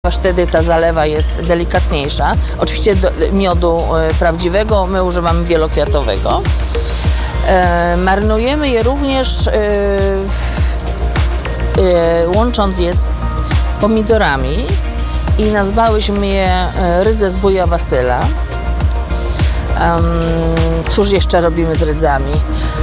Wtedy ta zalewa jest delikatniejsza. Oczywiście miodu prawdziwego my używamy wielokwiatowego. Marynujemy je również łącząc je z pomidorami i nazwałyśmy je rydze z buja Wasyla. Cóż jeszcze robimy z rydzami?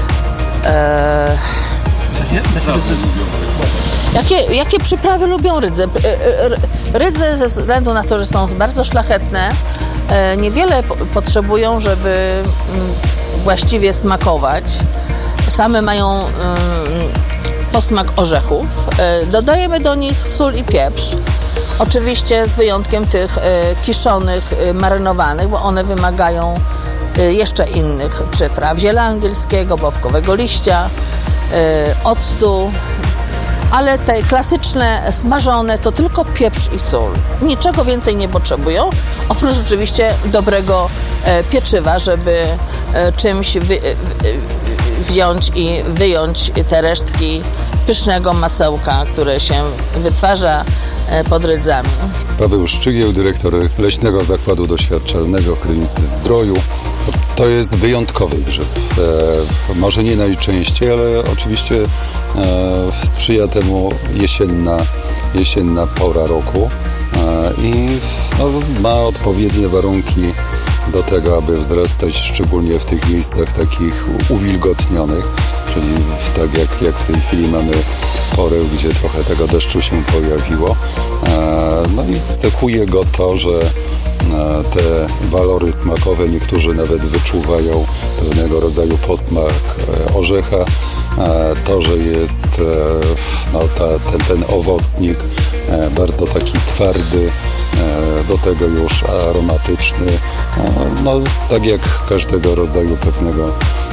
Jakie przyprawy lubią rydze? Rydze ze względu na to, że są bardzo szlachetne, niewiele potrzebują, żeby właściwie smakować. Same mają posmak orzechów. Dodajemy do nich sól i pieprz. Oczywiście z wyjątkiem tych kiszonych, marynowanych, bo one wymagają jeszcze innych przypraw. Ziela angielskiego, bobkowego liścia, octu. Ale te klasyczne, smażone to tylko pieprz i sól. Niczego więcej nie potrzebują, oprócz oczywiście dobrego pieczywa, żeby czymś wziąć i wyjąć te resztki pysznego masełka, które się wytwarza pod rydzami. Paweł Szczygieł, dyrektor Leśnego Zakładu Doświadczalnego w Krynicy-Zdroju. To jest wyjątkowy grzyb. Może nie najczęściej, ale oczywiście sprzyja temu jesienna pora roku i ma odpowiednie warunki do tego, aby wzrastać, szczególnie w tych miejscach takich uwilgotnionych, czyli tak jak w tej chwili mamy porę, gdzie trochę tego deszczu się pojawiło. No i cechuje go to, że te walory smakowe, niektórzy nawet wyczuwają pewnego rodzaju posmak orzecha, to, że jest ten owocnik bardzo taki twardy, do tego już aromatyczny, tak jak każdego rodzaju pewnego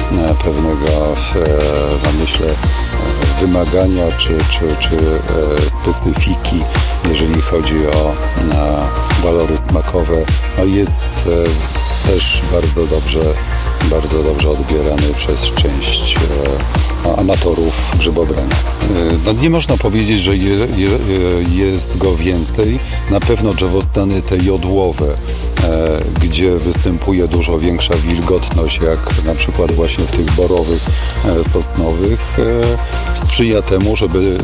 myślę, wymagania czy specyfiki, jeżeli chodzi o walory smakowe, jest też bardzo dobrze odbierany przez część amatorów grzybobrania. Nie można powiedzieć, że jest go więcej. Na pewno drzewostany te jodłowe, gdzie występuje dużo większa wilgotność, jak na przykład właśnie w tych borowych, sosnowych, sprzyja temu, żeby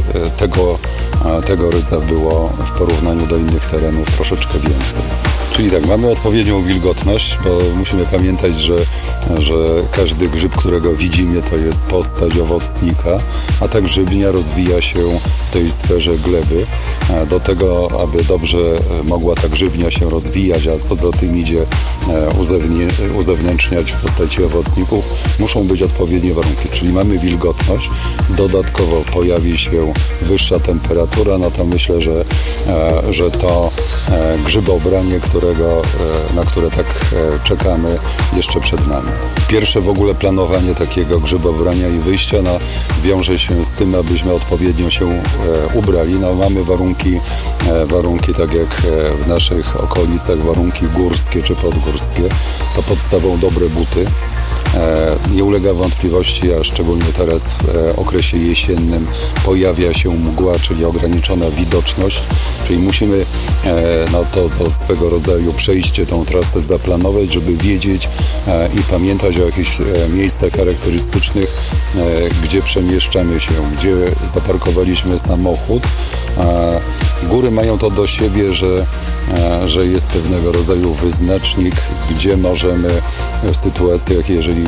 tego rydza było w porównaniu do innych terenów troszeczkę więcej. Czyli tak, mamy odpowiednią wilgotność, bo musimy pamiętać, że każdy grzyb, którego widzimy, to jest postać owocnika, a ta grzybnia rozwija się w tej sferze gleby. Do tego, aby dobrze mogła ta grzybnia się rozwijać, a co za tym idzie uzewnętrzniać w postaci owocników, muszą być odpowiednie warunki, czyli mamy wilgotność, dodatkowo pojawi się wyższa temperatura, no to myślę, że to grzybobranie, na które tak czekamy, jeszcze przed nami. Pierwsze w ogóle planowanie takiego grzybobrania i wyjścia wiąże się z tym, abyśmy odpowiednio się ubrali. Mamy warunki tak jak w naszych okolicach, warunki górskie czy podgórskie. To podstawą dobre buty. Nie ulega wątpliwości, a szczególnie teraz w okresie jesiennym pojawia się mgła, czyli ograniczona widoczność, czyli musimy to swego rodzaju przejście, tą trasę zaplanować, żeby wiedzieć i pamiętać o jakichś miejscach charakterystycznych, gdzie przemieszczamy się, gdzie zaparkowaliśmy samochód. Góry mają to do siebie, że jest pewnego rodzaju wyznacznik, gdzie możemy w sytuacjach, jeżeli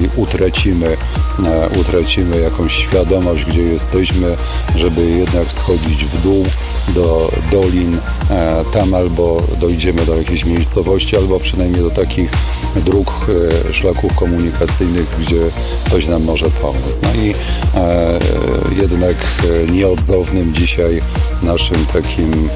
utracimy jakąś świadomość, gdzie jesteśmy, żeby jednak schodzić w dół do dolin, tam albo dojdziemy do jakiejś miejscowości, albo przynajmniej do takich dróg, szlaków komunikacyjnych, gdzie ktoś nam może pomóc. No i jednak nieodzownym dzisiaj naszym takim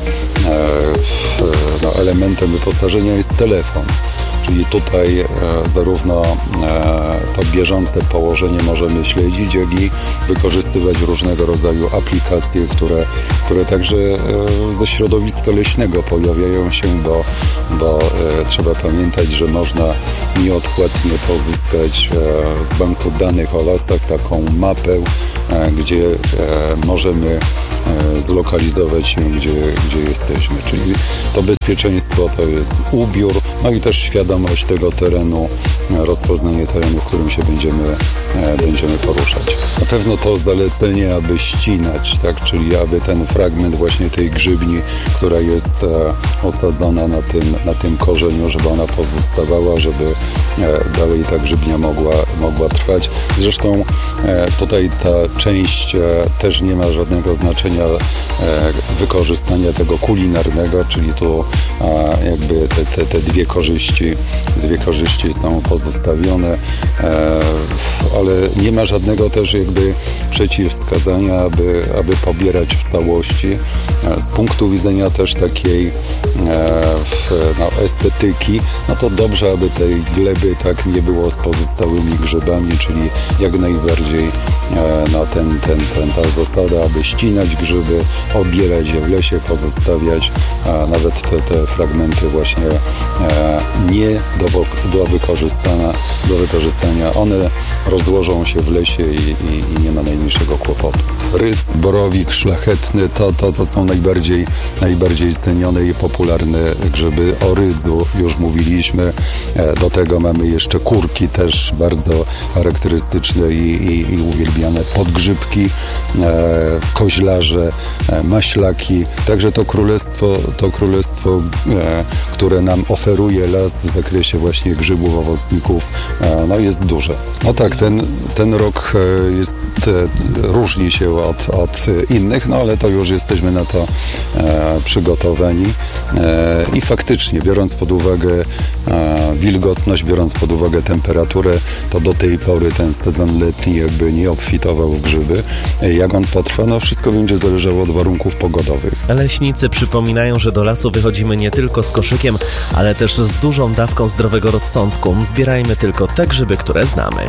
elementem wyposażenia jest telefon. Czyli tutaj zarówno to bieżące położenie możemy śledzić, jak i wykorzystywać różnego rodzaju aplikacje, które także ze środowiska leśnego pojawiają się, bo trzeba pamiętać, że można nieodpłatnie pozyskać z banku danych o lasach taką mapę, gdzie możemy zlokalizować się, gdzie jesteśmy. Czyli to bezpieczeństwo to jest ubiór, no i też świadomość tego terenu, rozpoznanie terenu, w którym się będziemy poruszać. Na pewno to zalecenie, aby ścinać, tak? Czyli aby ten fragment właśnie tej grzybni, która jest osadzona na tym korzeniu, żeby ona pozostawała, żeby dalej ta grzybnia mogła trwać. Zresztą tutaj ta część też nie ma żadnego znaczenia wykorzystania tego kulinarnego, czyli tu jakby te dwie korzyści są pozostawione, ale nie ma żadnego też jakby przeciwwskazania, aby pobierać w całości. Z punktu widzenia też takiej estetyki, no to dobrze, aby tej gleby tak nie było z pozostałymi grzybami, czyli jak najbardziej ta zasada, aby ścinać grzyby, obierać je w lesie, pozostawiać, a nawet te fragmenty właśnie nie do wykorzystania. One rozłożą się w lesie i nie ma najmniejszego kłopotu. Rydz, borowik szlachetny to są najbardziej cenione i popularne grzyby. O rydzu już mówiliśmy. Do tego mamy jeszcze kurki, też bardzo charakterystyczne i uwielbiane, podgrzybki, koźlarze, maślaki. Także to królestwo, które nam oferuje las w zakresie właśnie grzybów, owocników, no jest duże. No tak, ten rok różni się od innych, no ale to już jesteśmy na to przygotowani i faktycznie, biorąc pod uwagę wilgotność, biorąc pod uwagę temperaturę, to do tej pory ten sezon letni jakby nie obfitował w grzyby. Jak on potrwa? No wszystko będzie zależało od warunków pogodowych. Leśnicy przypominają, że do lasu wychodzimy nie tylko z koszykiem, ale też z dużą dawką zdrowego rozsądku. Zbierajmy tylko te grzyby, które znamy.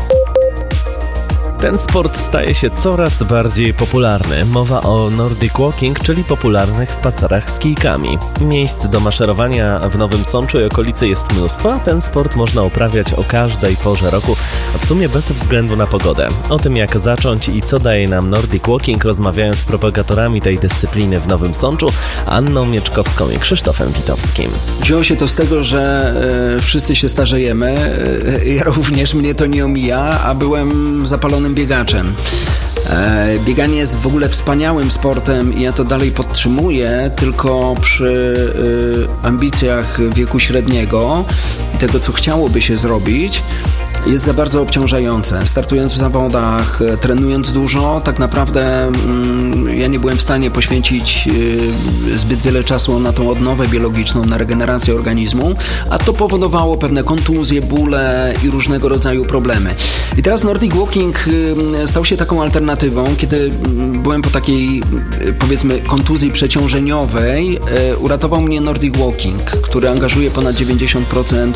Ten sport staje się coraz bardziej popularny. Mowa o Nordic Walking, czyli popularnych spacerach z kijkami. Miejsc do maszerowania w Nowym Sączu i okolicy jest mnóstwo, a ten sport można uprawiać o każdej porze roku, w sumie bez względu na pogodę. O tym, jak zacząć i co daje nam Nordic Walking, rozmawiając z propagatorami tej dyscypliny w Nowym Sączu, Anną Mieczkowską i Krzysztofem Witowskim. Wzięło się to z tego, że wszyscy się starzejemy. Ja również, mnie to nie omija, a byłem zapalonym biegaczem. Bieganie jest w ogóle wspaniałym sportem i ja to dalej podtrzymuję, tylko przy ambicjach wieku średniego i tego, co chciałoby się zrobić, jest za bardzo obciążające. Startując w zawodach, trenując dużo, tak naprawdę ja nie byłem w stanie poświęcić zbyt wiele czasu na tą odnowę biologiczną, na regenerację organizmu, a to powodowało pewne kontuzje, bóle i różnego rodzaju problemy. I teraz Nordic Walking stał się taką alternatywą. Kiedy byłem po takiej, powiedzmy, kontuzji przeciążeniowej, uratował mnie Nordic Walking, który angażuje ponad 90%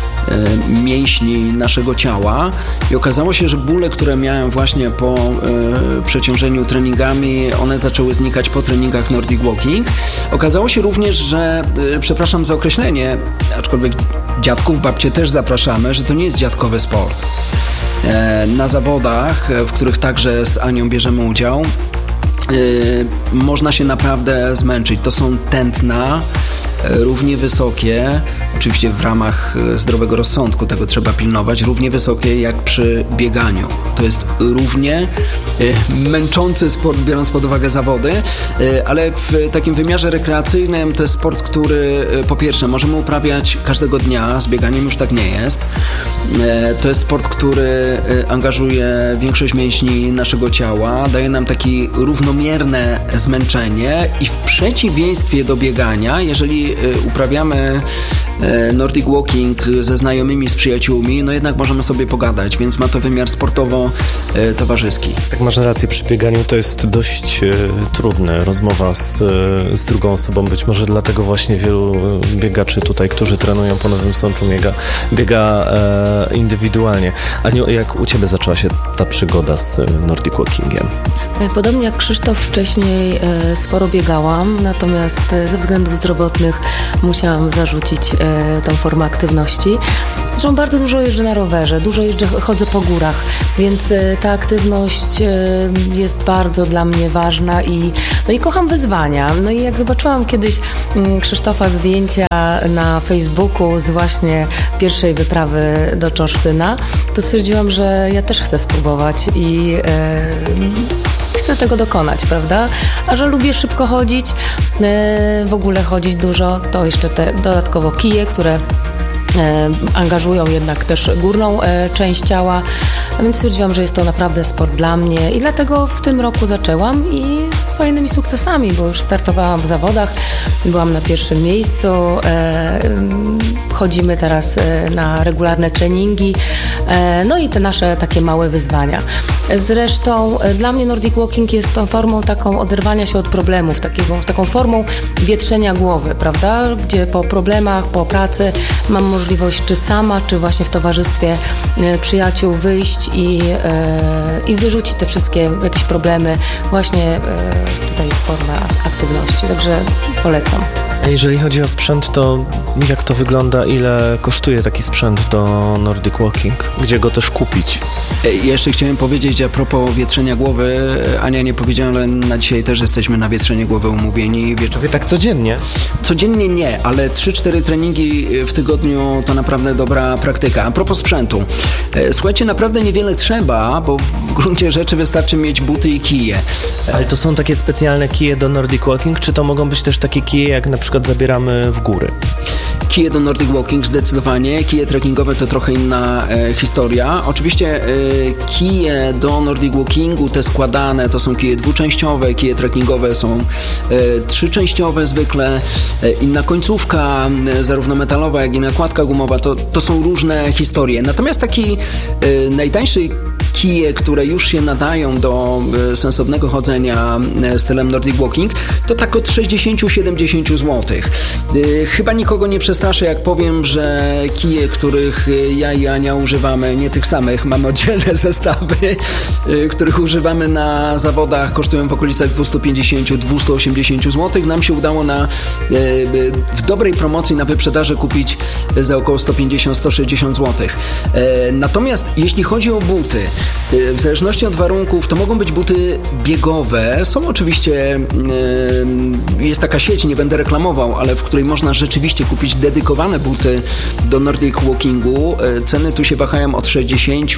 mięśni naszego ciała i okazało się, że bóle, które miałem właśnie po przeciążeniu treningami, one zaczęły znikać po treningach Nordic Walking. Okazało się również, że, przepraszam za określenie, aczkolwiek dziadków, babcie też zapraszamy, że to nie jest dziadkowy sport. Na zawodach, w których także z Anią bierzemy udział, można się naprawdę zmęczyć. To są tętna, równie wysokie, oczywiście w ramach zdrowego rozsądku, tego trzeba pilnować, równie wysokie jak przy bieganiu. To jest równie męczący sport, biorąc pod uwagę zawody, ale w takim wymiarze rekreacyjnym to jest sport, który po pierwsze możemy uprawiać każdego dnia, z bieganiem już tak nie jest. To jest sport, który angażuje większość mięśni naszego ciała, daje nam takie równomierne zmęczenie i w przeciwieństwie do biegania, jeżeli uprawiamy Nordic Walking ze znajomymi, z przyjaciółmi, no jednak możemy sobie pogadać, więc ma to wymiar sportowo-towarzyski. Tak, masz rację, przy bieganiu to jest dość trudne, rozmowa z drugą osobą, być może dlatego właśnie wielu biegaczy tutaj, którzy trenują po Nowym Sączu, biega indywidualnie. Aniu, jak u Ciebie zaczęła się ta przygoda z Nordic Walkingiem? Podobnie jak Krzysztof, wcześniej sporo biegałam, natomiast ze względów zdrowotnych musiałam zarzucić tą formę aktywności. Zresztą bardzo dużo jeżdżę na rowerze, dużo chodzę po górach, więc ta aktywność jest bardzo dla mnie ważna i kocham wyzwania. No i jak zobaczyłam kiedyś Krzysztofa zdjęcia na Facebooku z właśnie pierwszej wyprawy do Czorsztyna, to stwierdziłam, że ja też chcę spróbować i chcę tego dokonać, prawda? A że lubię szybko chodzić, w ogóle chodzić dużo, to jeszcze te dodatkowo kije, które angażują jednak też górną część ciała, więc stwierdziłam, że jest to naprawdę sport dla mnie i dlatego w tym roku zaczęłam i z fajnymi sukcesami, bo już startowałam w zawodach, byłam na pierwszym miejscu, chodzimy teraz na regularne treningi, no i te nasze takie małe wyzwania. Zresztą dla mnie Nordic Walking jest tą formą taką oderwania się od problemów, taką formą wietrzenia głowy, prawda? Gdzie po problemach, po pracy mam możliwość czy sama, czy właśnie w towarzystwie przyjaciół wyjść i wyrzucić te wszystkie jakieś problemy właśnie tutaj w formie aktywności. Także polecam. A jeżeli chodzi o sprzęt, to jak to wygląda? Ile kosztuje taki sprzęt do Nordic Walking? Gdzie go też kupić? Jeszcze chciałem powiedzieć a propos wietrzenia głowy. Ania nie powiedziała, ale na dzisiaj też jesteśmy na wietrzenie głowy umówieni. Wy tak codziennie? Codziennie nie, ale 3-4 treningi w tygodniu to naprawdę dobra praktyka. A propos sprzętu. Słuchajcie, naprawdę niewiele trzeba, bo w gruncie rzeczy wystarczy mieć buty i kije. Ale to są takie specjalne kije do Nordic Walking, czy to mogą być też takie kije, jak na przykład zabieramy w góry? Kije do Nordic Walking zdecydowanie, kije trekkingowe to trochę inna historia. Oczywiście kije do Nordic Walkingu, te składane, to są kije dwuczęściowe, kije trekkingowe są trzyczęściowe zwykle. Inna końcówka, zarówno metalowa, jak i nakładka gumowa, to są różne historie. Natomiast taki najtańszy kije, które już się nadają do sensownego chodzenia stylem Nordic Walking, to tak od 60-70 zł. Chyba nikogo nie przestraszę, jak powiem, że kije, których ja i Ania używamy, nie tych samych, mamy oddzielne zestawy, których używamy na zawodach, kosztują w okolicach 250-280 zł. Nam się udało w dobrej promocji na wyprzedaży kupić za około 150-160 zł. Natomiast jeśli chodzi o buty, w zależności od warunków, to mogą być buty biegowe. Są oczywiście, jest taka sieć, nie będę reklamował, ale w której można rzeczywiście kupić dedykowane buty do Nordic Walkingu. Ceny tu się wahają od 60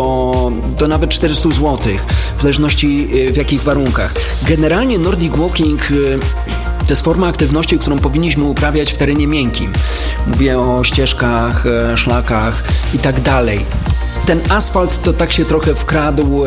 do nawet 400 zł, w zależności w jakich warunkach. Generalnie Nordic Walking to jest forma aktywności, którą powinniśmy uprawiać w terenie miękkim. Mówię o ścieżkach, szlakach i tak dalej. Ten asfalt to tak się trochę wkradł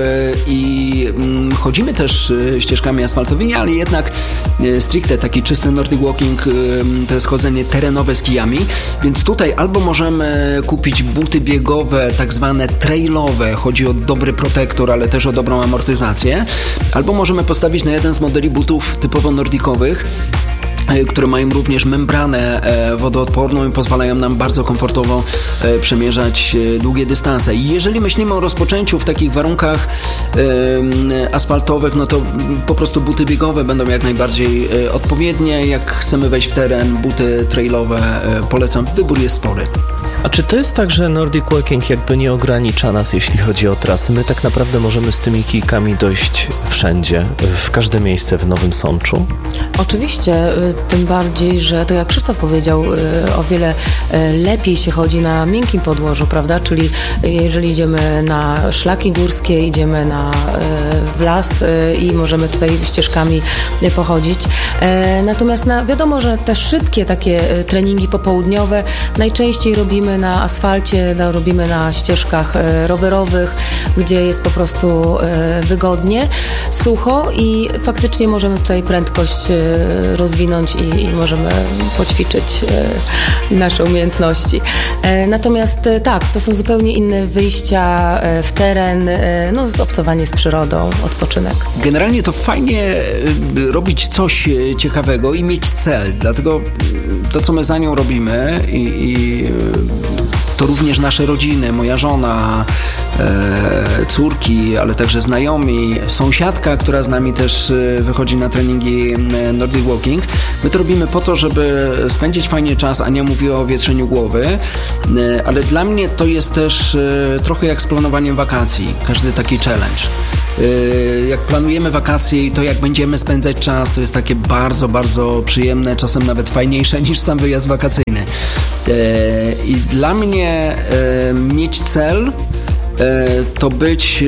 i chodzimy też ścieżkami asfaltowymi, ale jednak stricte taki czysty Nordic Walking to jest chodzenie terenowe z kijami, więc tutaj albo możemy kupić buty biegowe, tak zwane trailowe, chodzi o dobry protektor, ale też o dobrą amortyzację, albo możemy postawić na jeden z modeli butów typowo nordicowych, które mają również membranę wodoodporną i pozwalają nam bardzo komfortowo przemierzać długie dystanse. I jeżeli myślimy o rozpoczęciu w takich warunkach asfaltowych, no to po prostu buty biegowe będą jak najbardziej odpowiednie. Jak chcemy wejść w teren, buty trailowe polecam. Wybór jest spory. A czy to jest tak, że Nordic Walking jakby nie ogranicza nas, jeśli chodzi o trasy? My tak naprawdę możemy z tymi kijkami dojść wszędzie, w każde miejsce w Nowym Sączu? Oczywiście, tym bardziej, że to jak Krzysztof powiedział, o wiele lepiej się chodzi na miękkim podłożu, prawda? Czyli jeżeli idziemy na szlaki górskie, idziemy w las i możemy tutaj ścieżkami pochodzić. Natomiast wiadomo, że te szybkie takie treningi popołudniowe najczęściej robimy na asfalcie, robimy na ścieżkach rowerowych, gdzie jest po prostu wygodnie, sucho i faktycznie możemy tutaj prędkość rozwinąć i możemy poćwiczyć nasze umiejętności. Natomiast tak, to są zupełnie inne wyjścia w teren, obcowanie z przyrodą, odpoczynek. Generalnie to fajnie robić coś ciekawego i mieć cel, dlatego to, co my za nią robimy i to również nasze rodziny, moja żona, córki, ale także znajomi, sąsiadka, która z nami też wychodzi na treningi Nordic Walking. My to robimy po to, żeby spędzić fajnie czas. Ania mówiła o wietrzeniu głowy, ale dla mnie to jest też trochę jak z planowaniem wakacji. Każdy taki challenge. Jak planujemy wakacje i to jak będziemy spędzać czas, to jest takie bardzo, bardzo przyjemne, czasem nawet fajniejsze niż sam wyjazd wakacyjny. I dla mnie mieć cel to być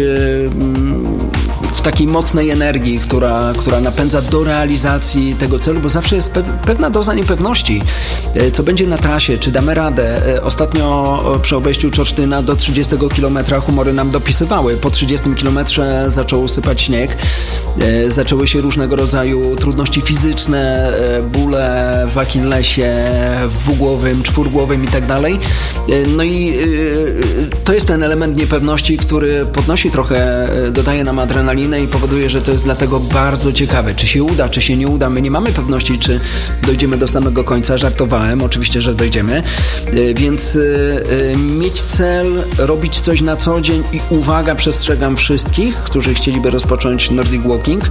w takiej mocnej energii, która napędza do realizacji tego celu, bo zawsze jest pewna doza niepewności, co będzie na trasie, czy damy radę. Ostatnio przy obejściu Czorsztyna do 30 km humory nam dopisywały. Po 30 km zaczął sypać śnieg, zaczęły się różnego rodzaju trudności fizyczne, bóle w achillesie, w dwugłowym, czwórgłowym i tak dalej. No i to jest ten element niepewności, który podnosi trochę, dodaje nam adrenalinę i powoduje, że to jest dlatego bardzo ciekawe. Czy się uda, czy się nie uda. My nie mamy pewności, czy dojdziemy do samego końca. Żartowałem, oczywiście, że dojdziemy. Więc mieć cel, robić coś na co dzień i uwaga, przestrzegam wszystkich, którzy chcieliby rozpocząć Nordic Walking.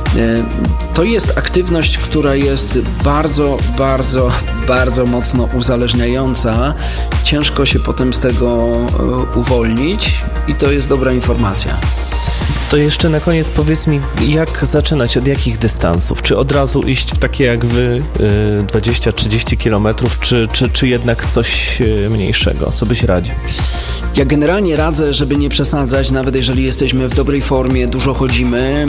To jest aktywność, która jest bardzo, bardzo, bardzo mocno uzależniająca. Ciężko się potem z tego uwolnić i to jest dobra informacja. To jeszcze na koniec powiedz mi, jak zaczynać, od jakich dystansów? Czy od razu iść w takie jak wy 20-30 kilometrów, czy jednak coś mniejszego? Co byś radził? Ja generalnie radzę, żeby nie przesadzać, nawet jeżeli jesteśmy w dobrej formie, dużo chodzimy,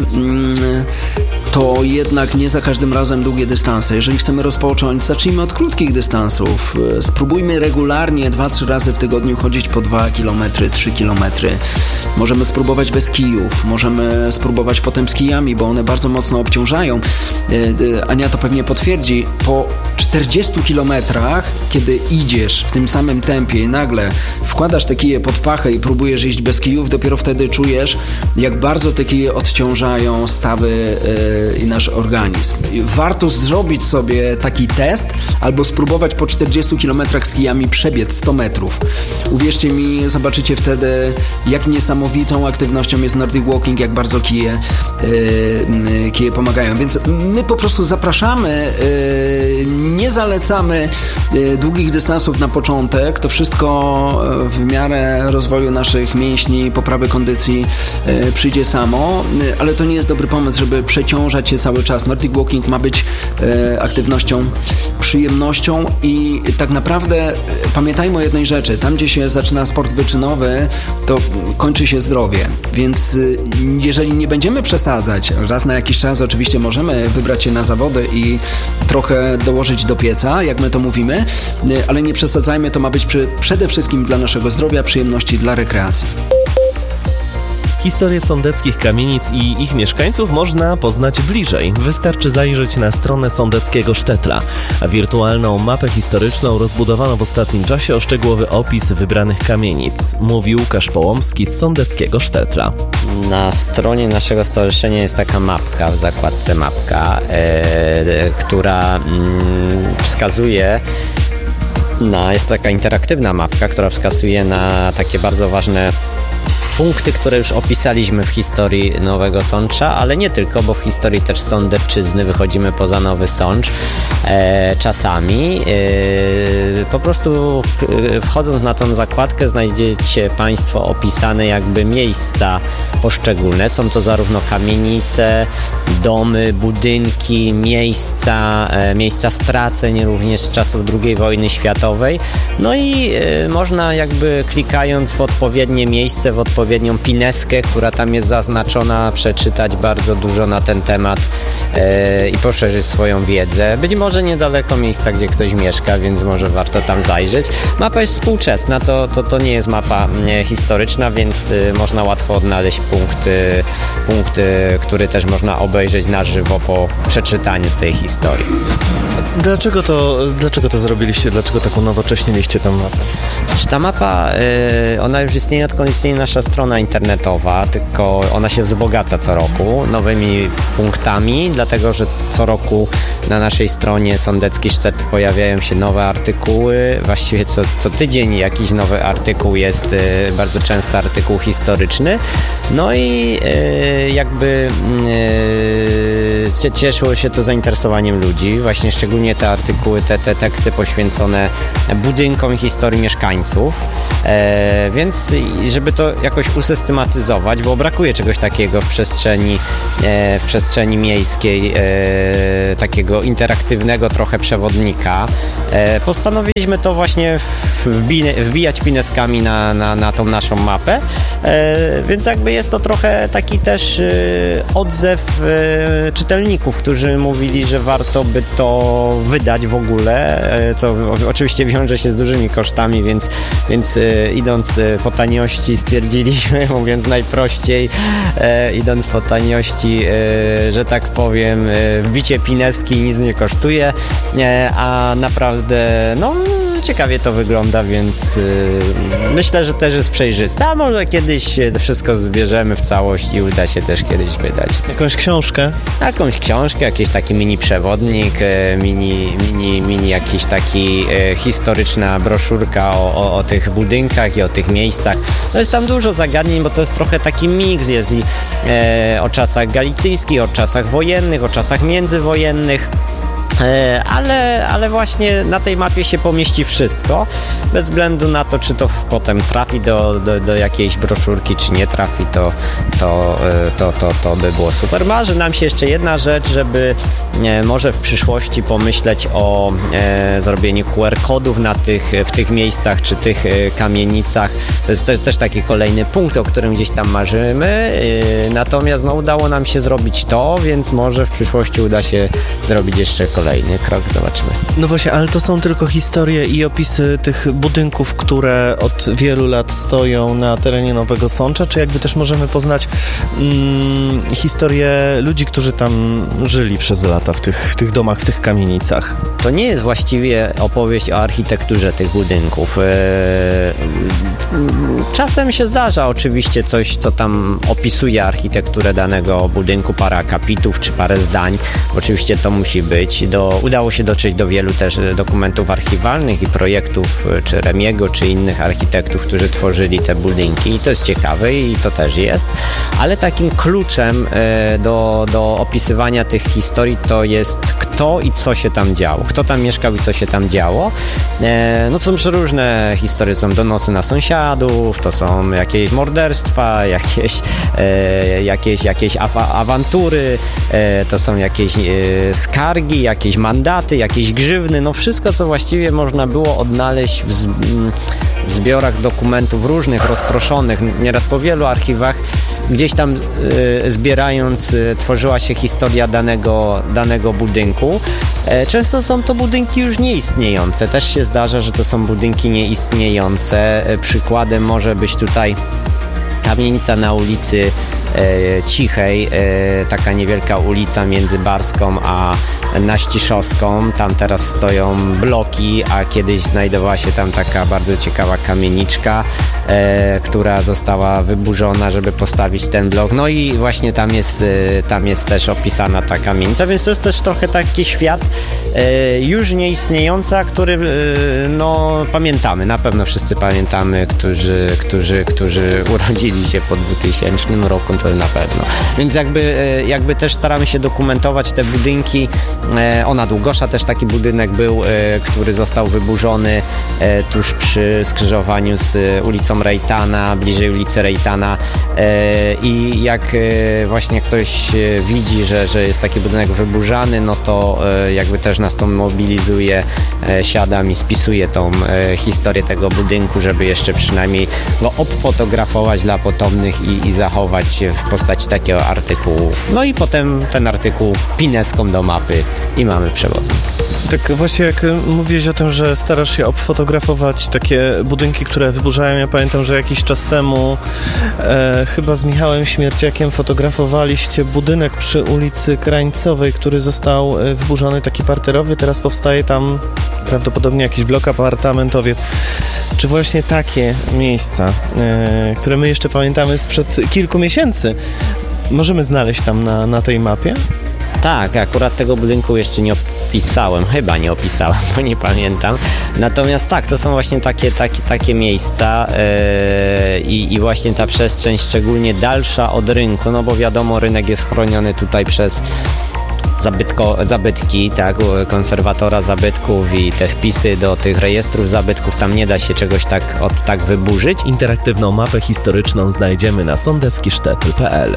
to jednak nie za każdym razem długie dystanse. Jeżeli chcemy rozpocząć, zacznijmy od krótkich dystansów. Spróbujmy regularnie 2-3 razy w tygodniu chodzić po 2 km, 3 km. Możemy spróbować bez kijów, możemy spróbować potem z kijami, bo one bardzo mocno obciążają. Ania to pewnie potwierdzi. Po 40 kilometrach, kiedy idziesz w tym samym tempie i nagle wkładasz te kije pod pachę i próbujesz iść bez kijów, dopiero wtedy czujesz, jak bardzo te kije odciążają stawy i nasz organizm. Warto zrobić sobie taki test albo spróbować po 40 kilometrach z kijami przebiec 100 metrów. Uwierzcie mi, zobaczycie wtedy, jak niesamowitą aktywnością jest Nordic Walking, jak bardzo kije pomagają. Więc my po prostu zapraszamy, nie zalecamy długich dystansów na początek. To wszystko w miarę rozwoju naszych mięśni, poprawy kondycji przyjdzie samo, ale to nie jest dobry pomysł, żeby przeciążać się cały czas. Nordic Walking ma być aktywnością, przyjemnością i tak naprawdę pamiętajmy o jednej rzeczy. Tam, gdzie się zaczyna sport wyczynowy, to kończy się zdrowie. Więc jeżeli nie będziemy przesadzać, raz na jakiś czas oczywiście możemy wybrać się na zawody i trochę dołożyć do pieca, jak my to mówimy, ale nie przesadzajmy, to ma być przede wszystkim dla naszego zdrowia, przyjemności, dla rekreacji. Historię sądeckich kamienic i ich mieszkańców można poznać bliżej. Wystarczy zajrzeć na stronę sądeckiego Sztetla, a wirtualną mapę historyczną rozbudowano w ostatnim czasie o szczegółowy opis wybranych kamienic. Mówi Łukasz Połomski z sądeckiego Sztetla. Na stronie naszego stowarzyszenia jest taka mapka, w zakładce mapka, która wskazuje jest taka interaktywna mapka, która wskazuje na takie bardzo ważne punkty, które już opisaliśmy w historii Nowego Sącza, ale nie tylko, bo w historii też Sądecczyzny wychodzimy poza Nowy Sącz czasami. Po prostu wchodząc na tą zakładkę znajdziecie Państwo opisane jakby miejsca poszczególne. Są to zarówno kamienice, domy, budynki, miejsca straceń również z czasów II wojny światowej. No i można jakby klikając w odpowiednie miejsce, w odpowiednią pineskę, która tam jest zaznaczona, przeczytać bardzo dużo na ten temat i poszerzyć swoją wiedzę. Być może niedaleko miejsca, gdzie ktoś mieszka, więc może warto tam zajrzeć. Mapa jest współczesna, to nie jest mapa historyczna, więc można łatwo odnaleźć punkty, które też można obejrzeć na żywo po przeczytaniu tej historii. Dlaczego to zrobiliście? Dlaczego taką nowocześniliście tę mapę? Ta mapa, ona już istnieje, odkąd istnieje nasza strona internetowa, tylko ona się wzbogaca co roku nowymi punktami, dlatego że co roku na naszej stronie Sądecki Sztet pojawiają się nowe artykuły, artykuły, właściwie co tydzień jakiś nowy artykuł jest, bardzo często artykuł historyczny. No i jakby cieszyło się to zainteresowaniem ludzi, właśnie szczególnie te artykuły, te teksty poświęcone budynkom i historii mieszkańców. Więc żeby to jakoś usystematyzować, bo brakuje czegoś takiego w przestrzeni miejskiej, takiego interaktywnego trochę przewodnika, postanowiliśmy to właśnie wbijać pineskami na tą naszą mapę, więc jakby jest to trochę taki też odzew czytelników, którzy mówili, że warto by to wydać w ogóle, co oczywiście wiąże się z dużymi kosztami, więc idąc po taniości stwierdziliśmy, mówiąc najprościej, idąc po taniości, że tak powiem, wbicie pineski nic nie kosztuje, a naprawdę ciekawie to wygląda, więc myślę, że też jest przejrzyste, a może kiedyś wszystko zbierzemy w całość i uda się też kiedyś wydać. Jakąś książkę? Jakąś książkę, jakiś taki mini przewodnik, mini jakiś taki historyczna broszurka o tych budynkach i o tych miejscach. No jest tam dużo zagadnień, bo to jest trochę taki miks, jest i o czasach galicyjskich, o czasach wojennych, o czasach międzywojennych. Ale właśnie na tej mapie się pomieści wszystko, bez względu na to, czy to potem trafi do jakiejś broszurki, czy nie trafi, to by było super. Marzy nam się jeszcze jedna rzecz, żeby może w przyszłości pomyśleć o zrobieniu QR-kodów w tych miejscach, czy tych kamienicach. To jest też taki kolejny punkt, o którym gdzieś tam marzymy, natomiast udało nam się zrobić to, więc może w przyszłości uda się zrobić jeszcze kolejny krok, zobaczymy. No właśnie, ale to są tylko historie i opisy tych budynków, które od wielu lat stoją na terenie Nowego Sącza, czy jakby też możemy poznać historię ludzi, którzy tam żyli przez lata w tych domach, w tych kamienicach? To nie jest właściwie opowieść o architekturze tych budynków. Czasem się zdarza oczywiście coś, co tam opisuje architekturę danego budynku, parę akapitów czy parę zdań. Oczywiście to musi być. Udało się dotrzeć do wielu też dokumentów archiwalnych i projektów czy Remiego, czy innych architektów, którzy tworzyli te budynki i to jest ciekawe i to też jest, ale takim kluczem do opisywania tych historii to jest kto i co się tam działo, kto tam mieszkał i co się tam działo. To są przeróżne historie, są donosy na sąsiadów, to są jakieś morderstwa, jakieś awantury, to są jakieś skargi, jakieś mandaty, jakieś grzywny, wszystko, co właściwie można było odnaleźć w zbiorach dokumentów różnych, rozproszonych, nieraz po wielu archiwach, gdzieś tam zbierając, tworzyła się historia danego budynku. Często są to budynki już nieistniejące. Też się zdarza, że to są budynki nieistniejące. Przykładem może być tutaj kamienica na ulicy Cichej, taka niewielka ulica między Barską a Naściszowską. Tam teraz stoją bloki, a kiedyś znajdowała się tam taka bardzo ciekawa kamieniczka, która została wyburzona, żeby postawić ten blok. No i właśnie tam jest też opisana ta kamienica, więc to jest też trochę taki świat już nieistniejący, który pamiętamy. Na pewno wszyscy pamiętamy, którzy urodzili się po 2000 roku, to na pewno. Więc jakby też staramy się dokumentować te budynki. Na Długosza też taki budynek był, który został wyburzony tuż przy skrzyżowaniu z ulicą Rejtana, bliżej ulicy Rejtana, i jak właśnie ktoś widzi, że jest taki budynek wyburzany, no to jakby też nas to mobilizuje, siadam i spisuję tą historię tego budynku, żeby jeszcze przynajmniej go obfotografować dla potomnych i zachować w postaci takiego artykułu. No i potem ten artykuł pineską do mapy i mamy przewodnik. Tak właśnie jak mówiłeś o tym, że starasz się obfotografować takie budynki, które wyburzają. Ja pamiętam, że jakiś czas temu chyba z Michałem Śmierciakiem fotografowaliście budynek przy ulicy Krańcowej, który został wyburzony, taki parterowy. Teraz powstaje tam prawdopodobnie jakiś blok apartamentowiec. Czy właśnie takie miejsca, które my jeszcze pamiętamy sprzed kilku miesięcy, możemy znaleźć tam na tej mapie? Tak, akurat tego budynku jeszcze opisałem, chyba nie opisałem, bo nie pamiętam. Natomiast tak, to są właśnie takie miejsca i właśnie ta przestrzeń szczególnie dalsza od rynku, no bo wiadomo, rynek jest chroniony tutaj przez zabytki, tak, konserwatora zabytków i te wpisy do tych rejestrów zabytków, tam nie da się czegoś tak wyburzyć. Interaktywną mapę historyczną znajdziemy na sądeckisztetl.pl.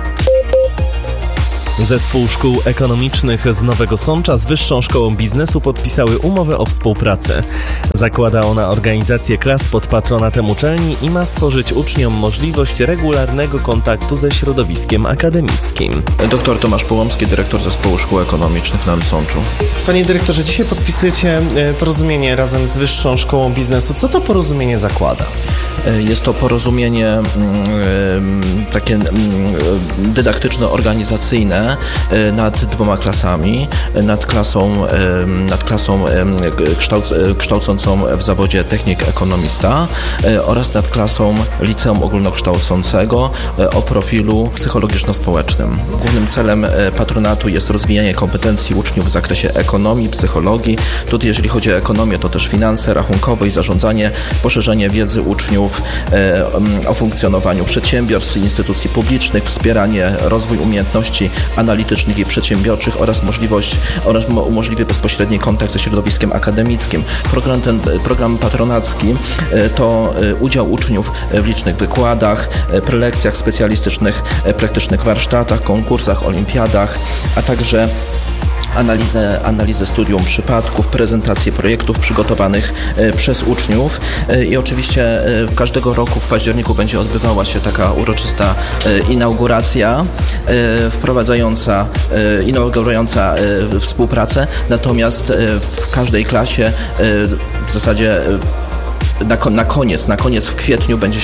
Zespół Szkół Ekonomicznych z Nowego Sącza z Wyższą Szkołą Biznesu podpisały umowę o współpracę. Zakłada ona organizację klas pod patronatem uczelni i ma stworzyć uczniom możliwość regularnego kontaktu ze środowiskiem akademickim. Dr Tomasz Połomski, dyrektor Zespołu Szkół Ekonomicznych w Nowym Sączu. Panie dyrektorze, dzisiaj podpisujecie porozumienie razem z Wyższą Szkołą Biznesu. Co to porozumienie zakłada? Jest to porozumienie takie dydaktyczno-organizacyjne nad 2 klasami, nad klasą kształcącą w zawodzie technik ekonomista oraz nad klasą liceum ogólnokształcącego o profilu psychologiczno-społecznym. Głównym celem patronatu jest rozwijanie kompetencji uczniów w zakresie ekonomii, psychologii. Tutaj jeżeli chodzi o ekonomię, to też finanse rachunkowe i zarządzanie, poszerzenie wiedzy uczniów o funkcjonowaniu przedsiębiorstw i instytucji publicznych, wspieranie, rozwój umiejętności analitycznych i przedsiębiorczych oraz umożliwia bezpośredni kontakt ze środowiskiem akademickim. Program patronacki to udział uczniów w licznych wykładach, prelekcjach specjalistycznych, praktycznych warsztatach, konkursach, olimpiadach, a także analizę studium przypadków, prezentację projektów przygotowanych przez uczniów i oczywiście każdego roku w październiku będzie odbywała się taka uroczysta inauguracja inaugurująca współpracę, natomiast w każdej klasie w zasadzie na koniec w kwietniu będzie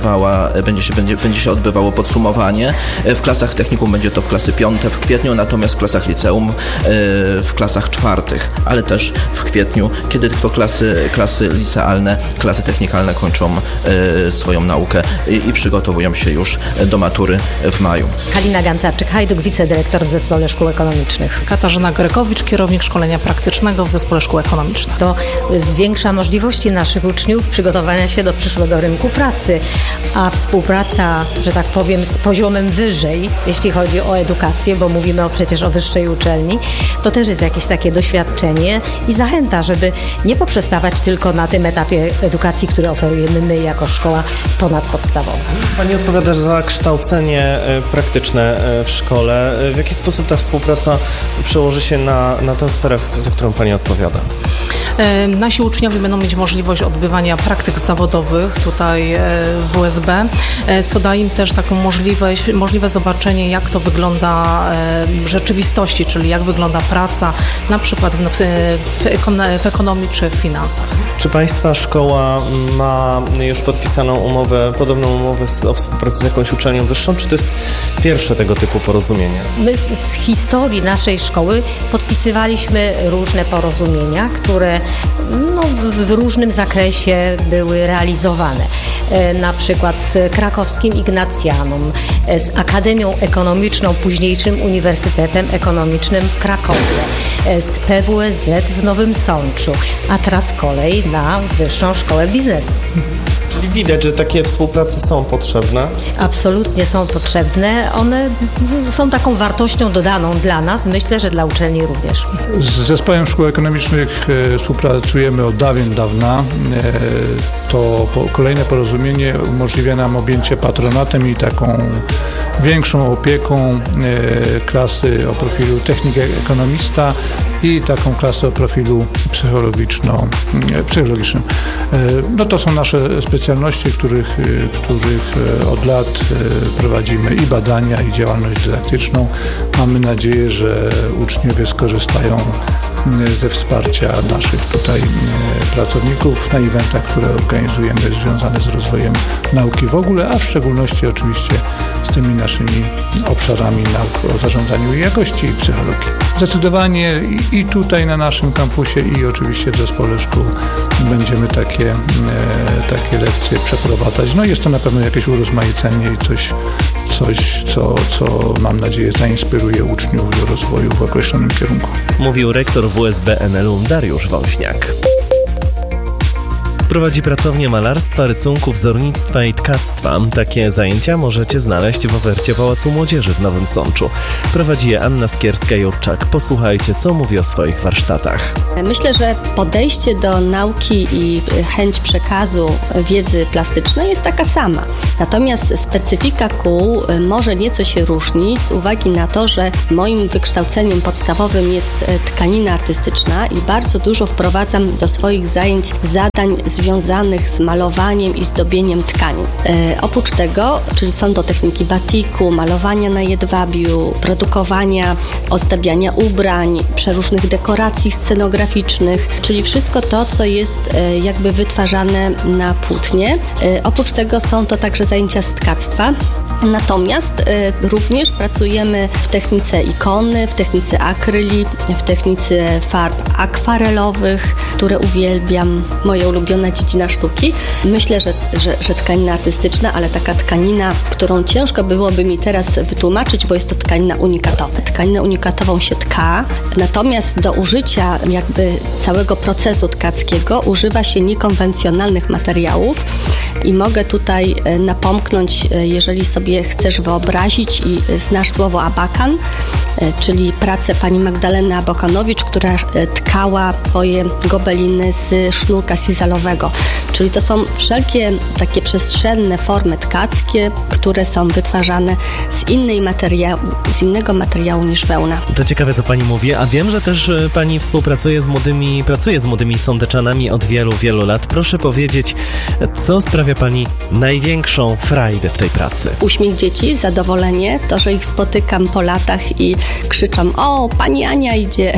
się odbywało podsumowanie. W klasach technikum będzie to w klasy 5 w kwietniu, natomiast w klasach liceum w klasach 4, ale też w kwietniu, kiedy tylko klasy licealne, klasy technikalne kończą swoją naukę i przygotowują się już do matury w maju. Halina Gancarczyk-Hajduk, wicedyrektor w Zespole Szkół Ekonomicznych. Katarzyna Grekowicz, kierownik szkolenia praktycznego w Zespole Szkół Ekonomicznych. To zwiększa możliwości naszych uczniów przygotowania się do przyszłego rynku pracy, a współpraca, że tak powiem, z poziomem wyżej, jeśli chodzi o edukację, bo mówimy przecież o wyższej uczelni, to też jest jakieś takie doświadczenie i zachęta, żeby nie poprzestawać tylko na tym etapie edukacji, który oferujemy my jako szkoła ponadpodstawowa. Pani odpowiada za kształcenie praktyczne w szkole. W jaki sposób ta współpraca przełoży się na tę sferę, za którą Pani odpowiada? Nasi uczniowie będą mieć możliwość odbywania praktyk zawodowych tutaj w WSB, co da im też taką możliwe zobaczenie, jak to wygląda w rzeczywistości, czyli jak wygląda praca na przykład w ekonomii czy w finansach. Czy Państwa szkoła ma już podpisaną umowę, podobną umowę o współpracy z jakąś uczelnią wyższą, czy to jest pierwsze tego typu porozumienie? My z historii naszej szkoły podpisywaliśmy różne porozumienia, które w różnym zakresie były realizowane. Na przykład z Krakowskim Ignatianum, z Akademią Ekonomiczną, późniejszym Uniwersytetem Ekonomicznym w Krakowie, z PWSZ w Nowym Sączu, a teraz kolej na Wyższą Szkołę Biznesu. Czyli widać, że takie współprace są potrzebne? Absolutnie są potrzebne. One są taką wartością dodaną dla nas, myślę, że dla uczelni również. Z Zespołem Szkół Ekonomicznych współpracujemy od dawna. To kolejne porozumienie umożliwia nam objęcie patronatem i taką większą opieką klasy o profilu technik ekonomista i taką klasę o profilu psychologicznym. To są nasze specjalności, których od lat prowadzimy i badania, i działalność dydaktyczną. Mamy nadzieję, że uczniowie skorzystają ze wsparcia naszych tutaj pracowników na eventach, które organizujemy związane z rozwojem nauki w ogóle, a w szczególności oczywiście z tymi naszymi obszarami nauk o zarządzaniu i jakości i psychologii. Zdecydowanie i tutaj na naszym kampusie i oczywiście w Zespole Szkół będziemy takie lekcje przeprowadzać. Jest to na pewno jakieś urozmaicenie i coś, coś, co mam nadzieję zainspiruje uczniów do rozwoju w określonym kierunku. Mówił rektor WSB NL-u Dariusz Woźniak. Prowadzi pracownię malarstwa, rysunku, wzornictwa i tkactwa. Takie zajęcia możecie znaleźć w ofercie Pałacu Młodzieży w Nowym Sączu. Prowadzi je Anna Skierska-Jurczak. Posłuchajcie, co mówi o swoich warsztatach. Myślę, że podejście do nauki i chęć przekazu wiedzy plastycznej jest taka sama. Natomiast specyfika kół może nieco się różnić z uwagi na to, że moim wykształceniem podstawowym jest tkanina artystyczna i bardzo dużo wprowadzam do swoich zajęć zadań związanych z malowaniem i zdobieniem tkanin. Oprócz tego, czyli są to techniki batiku, malowania na jedwabiu, produkowania, ozdabiania ubrań, przeróżnych dekoracji scenograficznych, czyli wszystko to, co jest jakby wytwarzane na płótnie. Oprócz tego są to także zajęcia z tkactwa. Natomiast również pracujemy w technice ikony, w technice akryli, w technice farb akwarelowych, które uwielbiam, moja ulubiona dziedzina sztuki. Myślę, że tkanina artystyczna, ale taka tkanina, którą ciężko byłoby mi teraz wytłumaczyć, bo jest to tkanina unikatowa. Tkaninę unikatową się tka, natomiast do użycia jakby całego procesu tkackiego używa się niekonwencjonalnych materiałów i mogę tutaj napomknąć, jeżeli sobie chcesz wyobrazić i znasz słowo abakan, czyli pracę pani Magdaleny Abakanowicz, która tkała swoje gobeliny z sznurka sizalowego. Czyli to są wszelkie takie przestrzenne formy tkackie, które są wytwarzane z innego materiału niż wełna. To ciekawe, co pani mówi, a wiem, że też pani pracuje z młodymi sądeczanami od wielu, wielu lat. Proszę powiedzieć, co sprawia pani największą frajdę w tej pracy? Uśmiech dzieci, zadowolenie, to, że ich spotykam po latach i krzyczą: o, pani Ania idzie.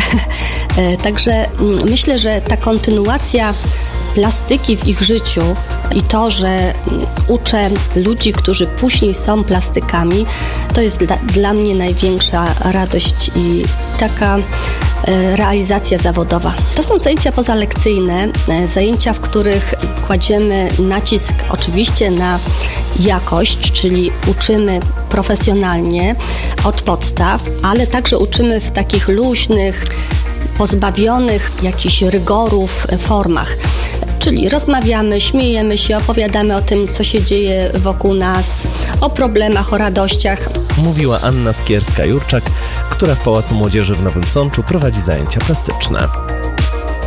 Także myślę, że ta kontynuacja plastyki w ich życiu i to, że uczę ludzi, którzy później są plastykami, to jest dla mnie największa radość i taka realizacja zawodowa. To są zajęcia pozalekcyjne, zajęcia, w których kładziemy nacisk oczywiście na jakość, czyli uczymy profesjonalnie od podstaw, ale także uczymy w takich luźnych, pozbawionych jakichś rygorów formach. Czyli rozmawiamy, śmiejemy się, opowiadamy o tym, co się dzieje wokół nas, o problemach, o radościach. Mówiła Anna Skierska-Jurczak, która w Pałacu Młodzieży w Nowym Sączu prowadzi zajęcia plastyczne.